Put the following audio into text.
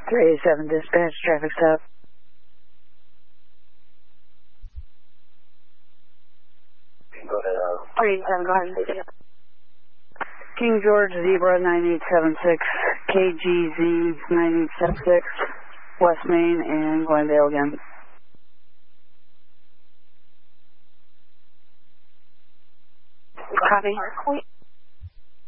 387 dispatch, traffic stop. Go ahead. 387, go ahead. King George Zebra 9876, KGZ 9876, West Main and Glendale again. Copy.